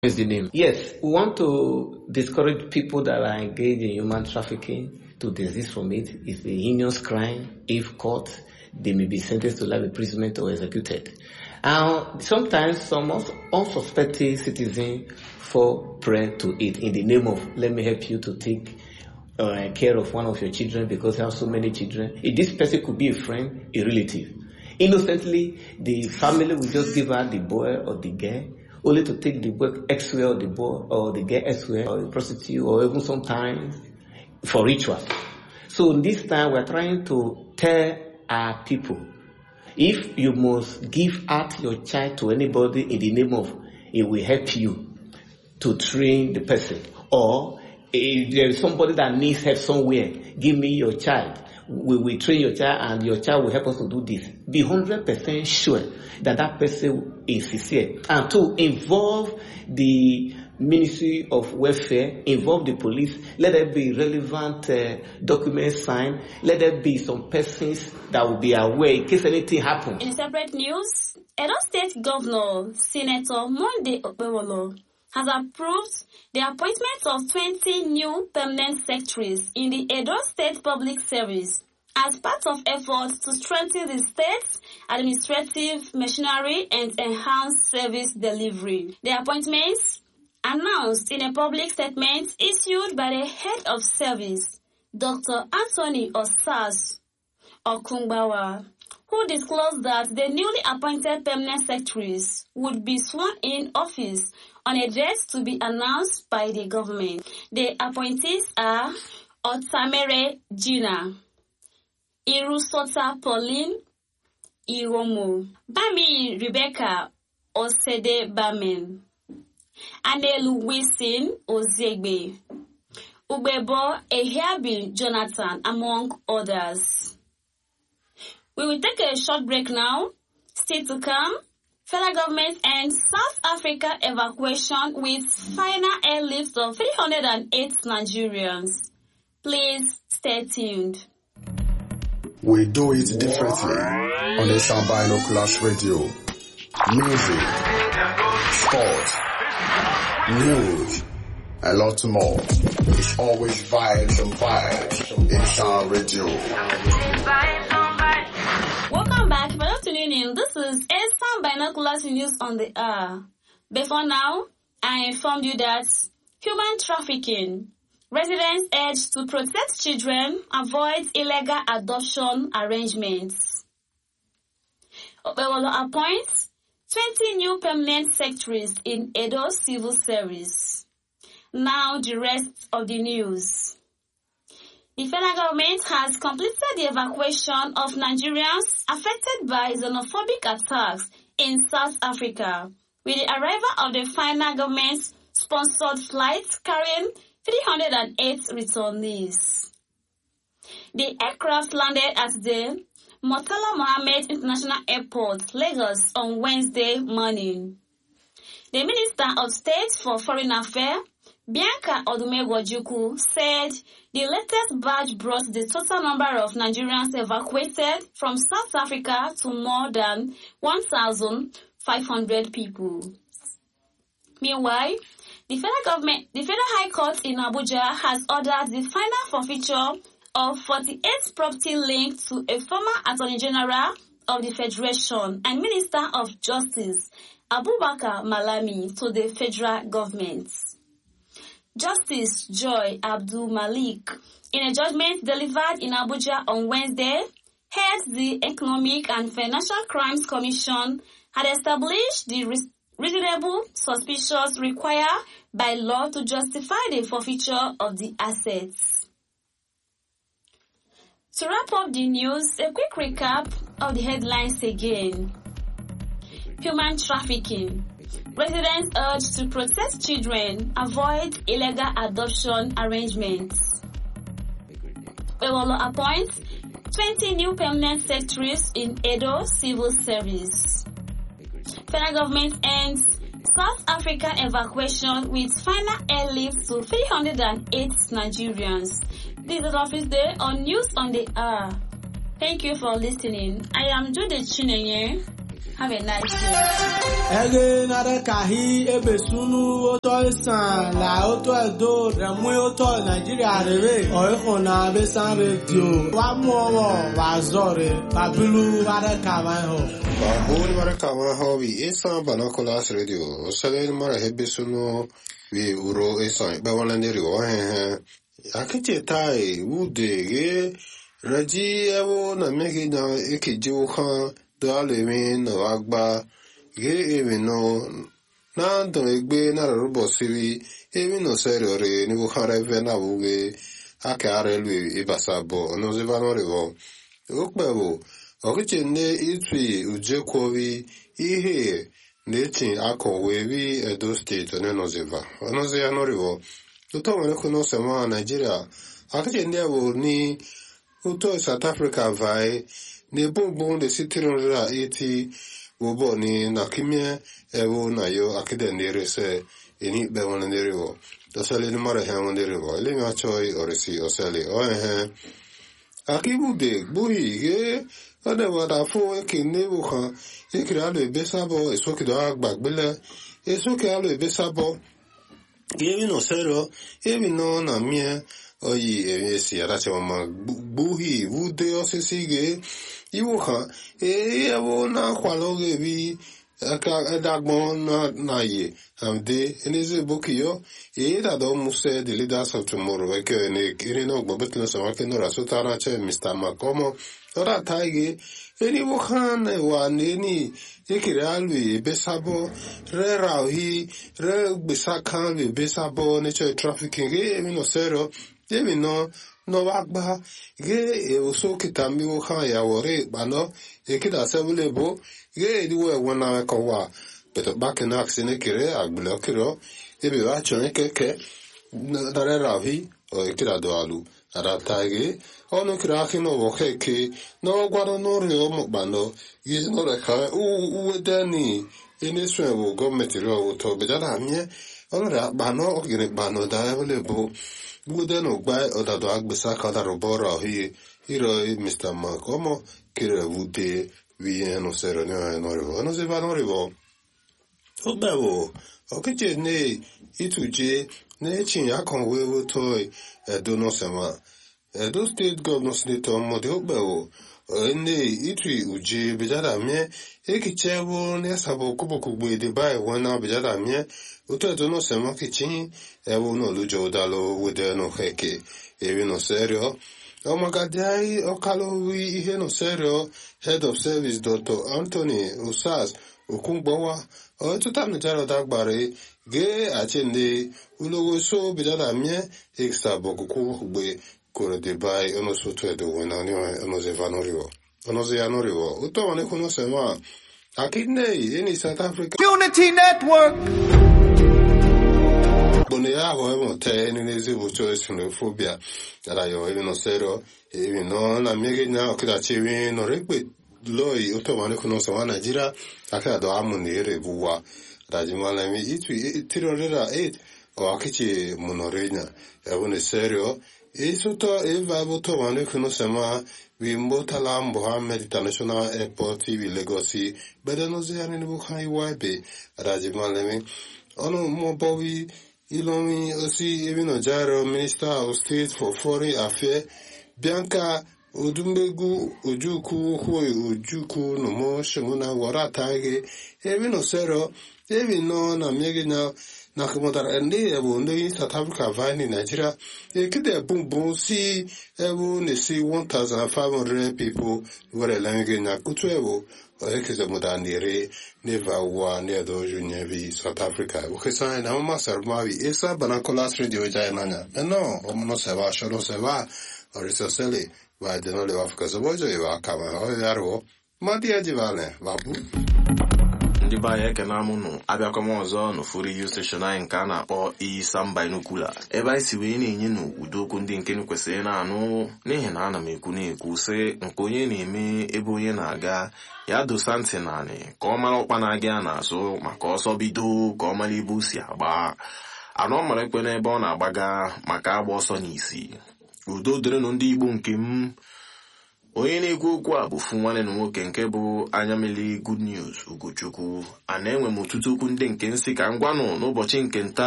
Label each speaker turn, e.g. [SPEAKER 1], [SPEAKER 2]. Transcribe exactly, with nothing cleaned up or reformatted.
[SPEAKER 1] Is the name? Yes, we want to discourage people that are engaged in human trafficking to desist from it. It's a heinous crime. If caught, they may be sentenced to life imprisonment or executed. And sometimes some unsuspecting citizens fall prey to it in the name of, let me help you to take uh, care of one of your children because you have so many children. If this person could be a friend, a relative. Innocently, the family will just give her the boy or the girl, only to take the boy elsewhere or the boy or the girl elsewhere or a prostitute or even sometimes for rituals. So this time we're trying to tell our people, if you must give out your child to anybody in the name of it will help you to train the person, or if there is somebody that needs help somewhere, give me your child. We will train your child and your child will help us to do this. Be one hundred percent sure that that person is sincere. And to involve the Ministry of Welfare, involve the police, let there be relevant uh, documents signed, let there be some persons that will be aware in case anything happens.
[SPEAKER 2] In separate news, Edo State Governor Senator Monday Okpewolo has approved the appointment of twenty new permanent secretaries in the Edo State Public Service as part of efforts to strengthen the state's administrative machinery and enhance service delivery. The appointments, announced in a public statement issued by the head of service, Doctor Anthony Osas Okungbawa, who disclosed that the newly appointed permanent secretaries would be sworn in office on a date to be announced by the government. The appointees are Otamere Gina, Irusota Pauline Iromo, Bami Rebecca Osede Bamen, Anelu Wilson Ozegbe, Ubebo Ehiabi Jonathan, among others. We will take a short break now. Still to come, federal government and South Africa evacuation with final airlift of three hundred eight Nigerians. Please stay tuned.
[SPEAKER 3] We do it differently on Asian Binoculars Radio. Music, sports, news, a lot more. It's always vibes and vibes. Asian Radio.
[SPEAKER 2] Welcome back. For those tuning in, this is Asian Binoculars News on the air. Before now, I informed you that human trafficking. Residents urged to protect children, avoid illegal adoption arrangements. Okpewolo appoints twenty new permanent secretaries in Edo Civil Service. Now the rest of the news. The federal government has completed the evacuation of Nigerians affected by xenophobic attacks in South Africa, with the arrival of the final government-sponsored flight carrying three hundred eight returnees. The aircraft landed at the Murtala Mohammed International Airport, Lagos, on Wednesday morning. The Minister of State for Foreign Affairs, Bianca Odumegwu, said the latest batch brought the total number of Nigerians evacuated from South Africa to more than one thousand five hundred people. Meanwhile, the federal government, the Federal High Court in Abuja has ordered the final forfeiture of forty-eight property linked to a former Attorney General of the Federation and Minister of Justice, Abubakar Malami, to the federal government. Justice Joy Abdul Malik, in a judgment delivered in Abuja on Wednesday, heads the Economic and Financial Crimes Commission, had established the reasonable suspicions required by law to justify the forfeiture of the assets. To wrap up the news, a quick recap of the headlines again. Human trafficking. Residents urged to protect children, avoid illegal adoption arrangements. Okpewolo appoints twenty new permanent secretaries in Edo Civil Service. Federal government ends South African evacuation with final airlift to three hundred eight Nigerians. This is Office Day on News on the Air. Thank you for listening. I am Jude Chinenye. Have a nice day.
[SPEAKER 4] Ege nare kahi ebesunu oto isan la oto edo remwe oto Nigeria rere oikhona besan radio wa mowo wa zore babilu nare kawan ho
[SPEAKER 5] babul nare kawan ho bi isan banakolas radio osale mara hebesunu vi uro isan ba wala ndiri wa he akete tai ude ge raji ewo na mege na ekeji okan dale mi no agba ge emi no na do egbe na robo siri emi no serio re ni bu khare ve na buge akare lu ibasabo no ze vanore wo okpewo okiche ne itwi uje kowi ihe netin akowe bi Edo State ne no zeva no ze anore wo to wele kuno sema Nigeria akiche ne wo ni uto South Africa vai ne bonbon de sitiron eti wobo ni nakimie ewo na yo akide nderese eni be wona nderewo to sele ni mara he wona nderewo ele mi achoi orisi osele o he akibu de buhi ge ade wada fo ekine wo kan ekira le besabo esoki do agbagbele esoki alo besabo ge no sero ebi no na mie oyi esi ara che mama buhi wude osisi ge iwo kan e ewo na kwaloge bi aka edagbon na na ye amde eneze bokiyo e da do muse the leaders of tomorrow we ke ne kiri no gbobet no sama ke no rasutara che Mister Makomo ora taige eni wo kan wa neni ekire alwi besabo re rawi re besakan we besabo ne che trafficking e mi no sero Demi no no wagba ge e oso kitami wo kan ya wore bano e kida sebule bo ge di we wona ko wa but back na aksine kire agblo kiro e be wa chone keke dare ravi o e kida do alu ara tage ono kira kino wo keke no gwaro no re o mo bano is no re ka u u dani ene swe wo government ro to be dara mie ono ra bano o gire bano da le bo Guden ogbai odado agbesa kada robora hi hiro Mister Makomo kire vude vi eno sero ne no rivo no se va no rivo obewo okeje ne ituje ne chin akon wewo toy Edo no sema Edo State Governor Senator Mode obewo ne itui uje bejada mie ekichewo ne sabo kubokugbe de bai wana bejada mie Uto Edo no sema kichin ewo no lujo dalo wede no heke ewi no serio o magadai o kalowi ihe no serio head of service Doctor Anthony Usas okungbowa o tuta no jaro dagbare ge achende ulogo so bidada mie extra bokuku gbe kore de bai ono soto Edo wena ni ono ze vanoriwo ono ze anoriwo uto wane kuno sema akidne any South Africa
[SPEAKER 4] Unity Network
[SPEAKER 5] Bone ya ho mo te ni nezi bucho xenophobia ara yo evi no sero evi no na mege nya okida chewi no rekpe loi otomane kuno so Nigeria aka do amuni re buwa rajimala mi itu tirorera eight o akichi monorenya ebone serio isuto eva botomane kuno sema we mbotala Mohammed International Airport vi Legosi bedano ziani ni bukhai wabe rajimala mi ono mo bowi Ilomi aussi Ebino Jaro, Minister of State for Foreign Affairs, Bianca Odumbegu Ojuku Hui Ojuku Nomo Shimuna Waratage, Ebino Sero, Ebino na Megina Nakamotara and they have only South Africa Vine in Nigeria. They could have boom boom see everyone see one thousand five hundred people were a language na Kutuevo. Ekeze mudandire neva wa nedo junyevi South Africa ukisa na mama sarmavi esa banakolas radio jainanya no omono seva shoro seva orisosele va de no le Africa zobojo eva kama o yaro madia jivale babu
[SPEAKER 6] ndị be anyị ekene amụnụ abịakwa m ọzọ n'ụfọdụ redio steshọn anyị nke a na-akpọ Isam Binocular ebe anyị si wee na-enye n'udo okwu ndị nke kwesịrị na-anụ n'ihi na ana m ekwu na-ekwu sị nke onye na-eme ebe onye na-aga ya dosa ntị naanị ka ọ mara ọkpa na-aga ya n'azụ maka ọsọ bido ka ọ mara ebe o si agba anụ ọ mara ekwe n'ebe ọ na-agbaga maka agba ọsọ n'isi udo dịrịnụ ndị Igbo nke m onye na-ekwu okwu a bụ fu nwanne na nwoke nke bụ anya mmiri Good News Ugochukwu. A na-enwe m ọtụtụ okwu ndị nke nsị ka ngwanụ n'ụbọchị nke nta